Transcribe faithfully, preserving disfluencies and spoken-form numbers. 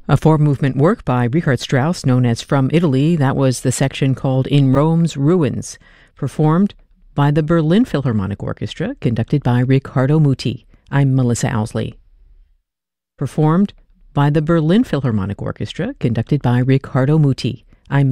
A four-movement work by Richard Strauss known as From Italy. That was the section called In Rome's Ruins, performed by the Berlin Philharmonic Orchestra, conducted by Riccardo Muti. I'm Melissa Owsley. Performed by the Berlin Philharmonic Orchestra, conducted by Riccardo Muti.